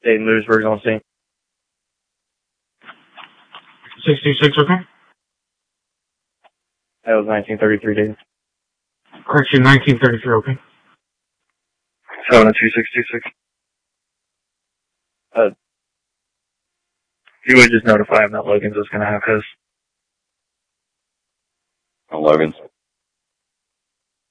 Dayton Lewisburg's on scene. 626, okay? That was 1933, Dayton. Correction, 1933, okay? 72626. You would just notify him that Logan's is going to have his. Oh, Logan's.